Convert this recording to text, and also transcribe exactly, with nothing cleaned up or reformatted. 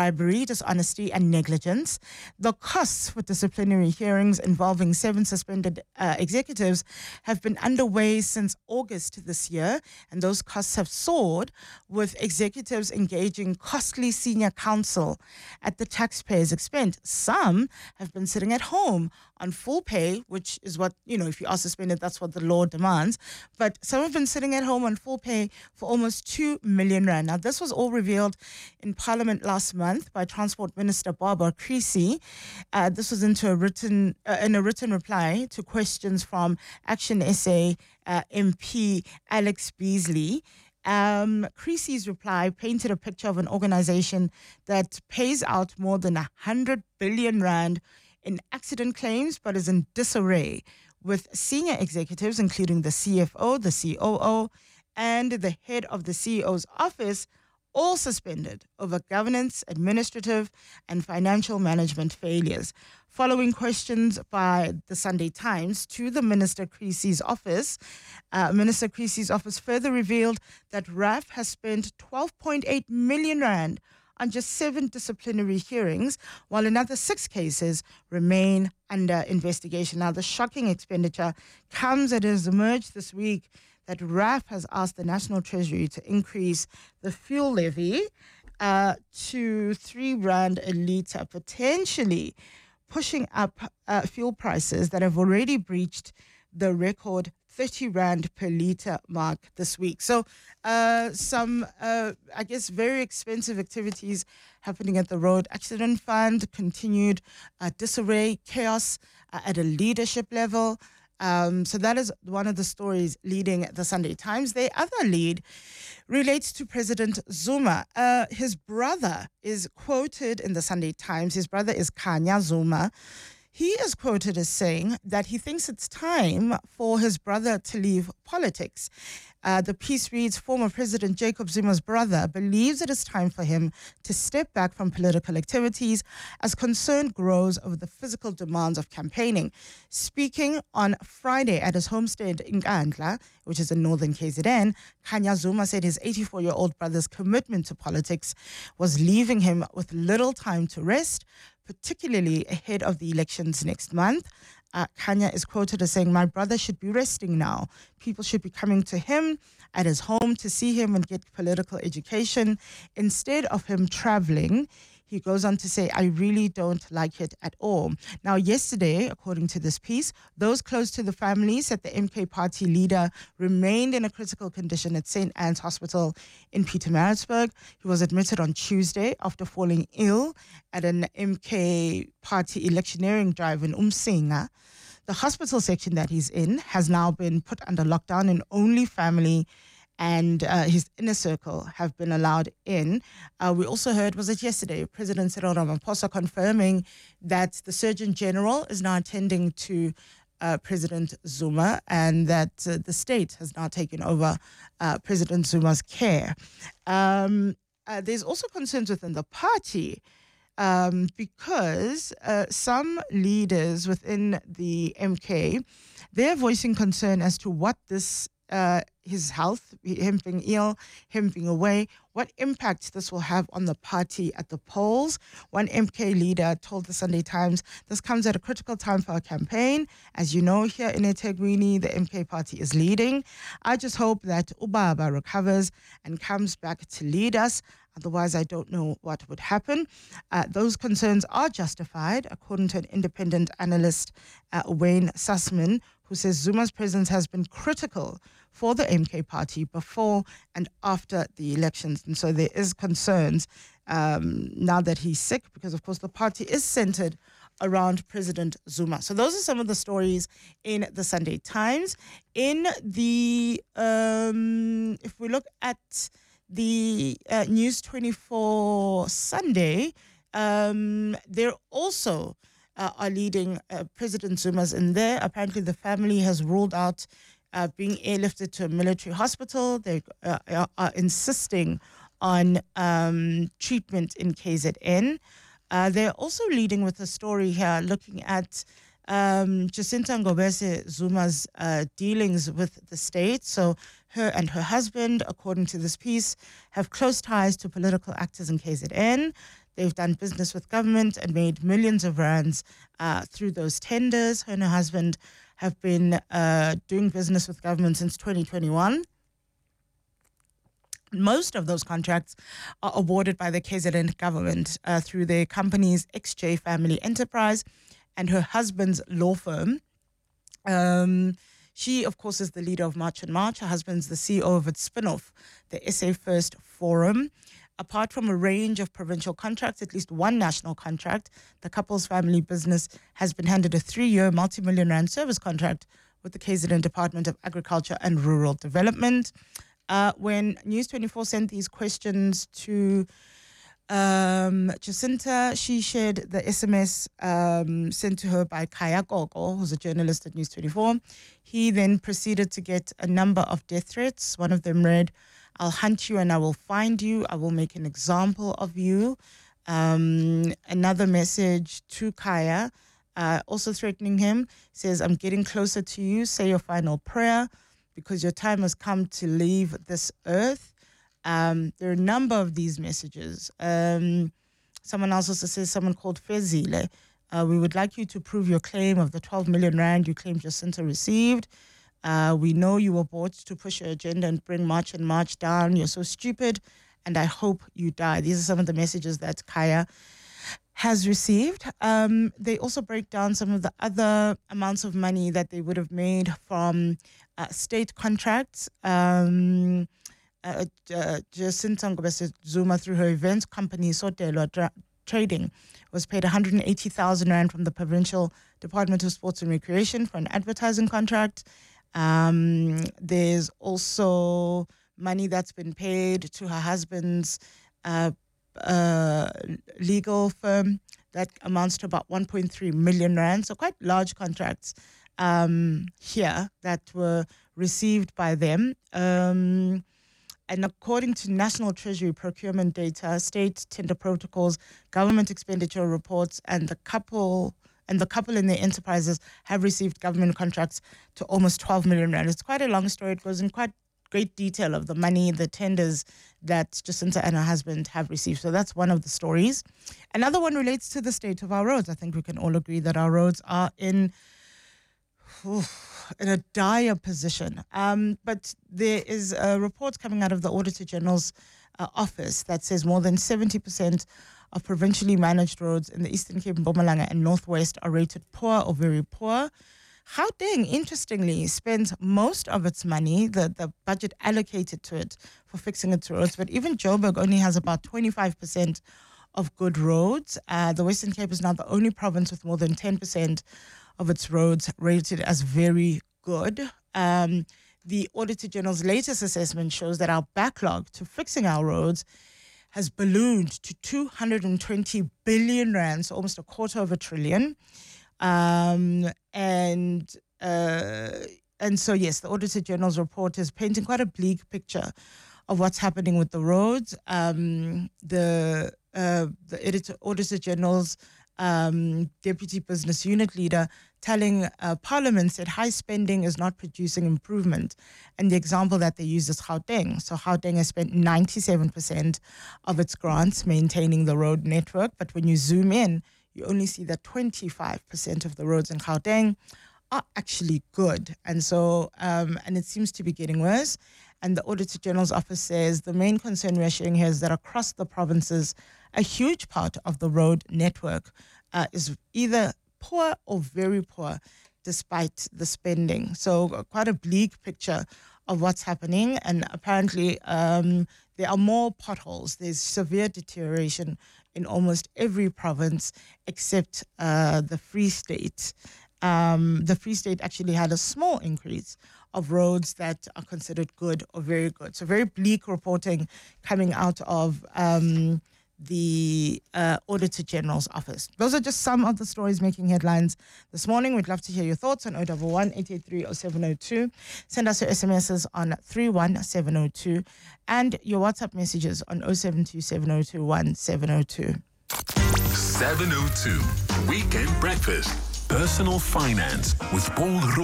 bribery, dishonesty, and negligence. The costs for disciplinary hearings involving seven suspended uh, executives have been underway since August this year, and those costs have soared, with executives engaging costly senior counsel at the taxpayers' expense. Some have been sitting at home on full pay, which is what, you know, if you are suspended, that's what the law demands. But some have been sitting at home on full pay for almost two million rand. Now, this was all revealed in Parliament last month by Transport Minister Barbara Creecy. Uh, this was into a written, uh, in a written reply to questions from Action S A uh, M P Alex Beasley. Um, Creecy's reply painted a picture of an organization that pays out more than one hundred billion rand in accident claims, but is in disarray, with senior executives, including the C F O, the C O O, and the head of the C E O's office, all suspended over governance, administrative, and financial management failures. Following questions by the Sunday Times to the Minister Creecy's office, uh, Minister Creecy's office further revealed that R A F has spent twelve point eight million rand on just seven disciplinary hearings, while another six cases remain under investigation. Now, the shocking expenditure comes as it has emerged this week that R A F has asked the National Treasury to increase the fuel levy uh, to three rand a litre, potentially pushing up uh, fuel prices that have already breached the record thirty rand per litre mark this week. So uh, some, uh, I guess, very expensive activities happening at the Road Accident Fund, continued uh, disarray, chaos uh, at a leadership level. Um, so that is one of the stories leading the Sunday Times. The other lead relates to President Zuma. Uh, his brother is quoted in the Sunday Times. His brother is Khanya Zuma. He is quoted as saying that he thinks it's time for his brother to leave politics. Uh, the piece reads, former President Jacob Zuma's brother believes it is time for him to step back from political activities as concern grows over the physical demands of campaigning. Speaking on Friday at his homestead in Nkandla, which is in northern K Z N, Khanya Zuma said his eighty-four-year-old brother's commitment to politics was leaving him with little time to rest, particularly ahead of the elections next month. Uh, Khanya is quoted as saying, my brother should be resting now. People should be coming to him at his home to see him and get political education instead of him traveling. He goes on to say, I really don't like it at all. Now, yesterday, according to this piece, those close to the family said the M K party leader remained in a critical condition at Saint Anne's Hospital in Pietermaritzburg. He was admitted on Tuesday after falling ill at an M K party electioneering drive in Umsinga. The hospital section that he's in has now been put under lockdown, and only family and uh, his inner circle have been allowed in. Uh, we also heard, was it yesterday, President Cyril Ramaphosa confirming that the Surgeon General is now attending to uh, President Zuma, and that uh, the state has now taken over uh, President Zuma's care. Um, uh, there's also concerns within the party um, because uh, some leaders within the M K, they're voicing concern as to what this Uh, his health, him being ill, him being away, what impact this will have on the party at the polls. One M K leader told the Sunday Times, this comes at a critical time for our campaign. As you know, here in eThekwini, the M K party is leading. I just hope that Ubaba recovers and comes back to lead us. Otherwise, I don't know what would happen. Uh, those concerns are justified, according to an independent analyst, uh, Wayne Sussman, who says Zuma's presence has been critical for the M K party before and after the elections. And so there is concerns um, now that he's sick, because, of course, the party is centered around President Zuma. So those are some of the stories in the Sunday Times. In the, um, if we look at the uh, News twenty-four Sunday, um, they're also uh, are leading uh, President Zuma's in there. Apparently the family has ruled out uh, being airlifted to a military hospital. They uh, are, are insisting on um, treatment in K Z N. Uh, they're also leading with a story here looking at um, Jacinta Ngobese Zuma's uh, dealings with the state. So her and her husband, according to this piece, have close ties to political actors in K Z N. They've done business with government and made millions of rands uh, through those tenders. Her and her husband have been uh, doing business with government since twenty twenty-one. Most of those contracts are awarded by the K Z N government uh, through their company's X J Family Enterprise and her husband's law firm. Um, she, of course, is the leader of March and March. Her husband's the C E O of its spin-off, the S A First Forum. Apart from a range of provincial contracts, at least one national contract, the couple's family business has been handed a three-year multi-million rand service contract with the K Z N Department of Agriculture and Rural Development. Uh, when News twenty-four sent these questions to um, Jacinta, she shared the S M S um, sent to her by Kaya Gogo, who's a journalist at News twenty-four. He then proceeded to get a number of death threats. One of them read, "I'll hunt you and I will find you. I will make an example of you." Um, another message to Kaya, uh, also threatening him, says, "I'm getting closer to you. Say your final prayer, because your time has come to leave this earth." Um, there are a number of these messages. Um, someone else also says, someone called Fezile, uh, "We would like you to prove your claim of the twelve million rand you claim Jacinta received. Uh, we know you were bought to push your agenda and bring March and March down. You're so stupid, and I hope you die." These are some of the messages that Kaya has received. Um, they also break down some of the other amounts of money that they would have made from uh, state contracts. Um, uh, uh, Jacinta Ngobese Zuma, through her events company, Sotelo Tra- Trading, was paid one hundred eighty thousand rand from the Provincial Department of Sports and Recreation for an advertising contract. Um, there's also money that's been paid to her husband's uh, uh, legal firm that amounts to about one point three million rand. So quite large contracts um, here that were received by them. Um, and according to National Treasury procurement data, state tender protocols, government expenditure reports, and the couple and the couple in their enterprises have received government contracts to almost twelve million rand. It's quite a long story. It goes in quite great detail of the money, the tenders that Jacinta and her husband have received. So that's one of the stories. Another one relates to the state of our roads. I think we can all agree that our roads are in, oof, in a dire position. Um, but there is a report coming out of the Auditor General's uh, office that says more than seventy percent of provincially managed roads in the Eastern Cape, Mpumalanga, and Northwest are rated poor or very poor. Gauteng, interestingly, spends most of its money, the, the budget allocated to it, for fixing its roads. But even Joburg only has about twenty-five percent of good roads. Uh, the Western Cape is now the only province with more than ten percent of its roads rated as very good. Um, the Auditor General's latest assessment shows that our backlog to fixing our roads has ballooned to two hundred twenty billion rand, so almost a quarter of a trillion. Um, and uh, and so, yes, the Auditor General's report is painting quite a bleak picture of what's happening with the roads. Um, the uh, the Editor, Auditor General's um, Deputy Business Unit Leader telling uh, Parliament said high spending is not producing improvement. And the example that they use is Gauteng. So Gauteng has spent ninety-seven percent of its grants maintaining the road network. But when you zoom in, you only see that twenty-five percent of the roads in Gauteng are actually good. And so, um, and it seems to be getting worse. And the Auditor General's office says the main concern we're sharing here is that across the provinces, a huge part of the road network uh, is either poor or very poor despite the spending. So uh, quite a bleak picture of what's happening. And apparently um, there are more potholes. There's severe deterioration in almost every province except uh, the Free State. Um, the Free State actually had a small increase of roads that are considered good or very good. So very bleak reporting coming out of um, the uh, Auditor General's office. Those are just some of the stories making headlines this morning. We'd love to hear your thoughts on zero one one, eight eight three, zero seven zero two. Send us your S M Ses on three one seven zero two and your WhatsApp messages on zero seven two, seven zero two, one seven zero two. seven oh two Weekend Breakfast. Personal Finance with Paul Roy.